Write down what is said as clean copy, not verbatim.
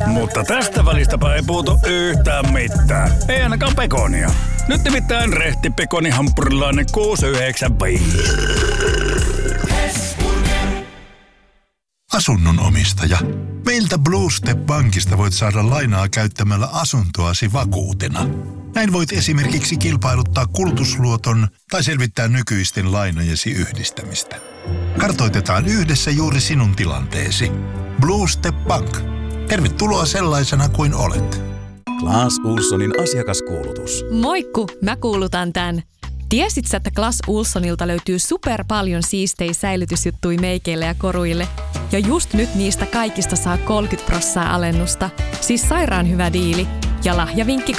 Mutta tästä välistäpä ei puutu yhtään mitään. Ei ainakaan pekonia. Nyt nimittäin rehti pekonihampurilainen 695. Asunnon omistaja. Meiltä Blue Step Bankista voit saada lainaa käyttämällä asuntoasi vakuutena. Näin voit esimerkiksi kilpailuttaa kulutusluoton tai selvittää nykyisten lainojesi yhdistämistä. Kartoitetaan yhdessä juuri sinun tilanteesi. Blue Step Bank. Tervetuloa sellaisena kuin olet. Clas Ohlsonin asiakaskuulutus. Moikku, mä kuulutan tän. Tiesit sä, että Clas Ohlsonilta löytyy super paljon siistejä säilytysjuttui meikeille ja koruille? Ja just nyt niistä kaikista saa 30% alennusta. Siis sairaan hyvä diili. Ja lahjavinkki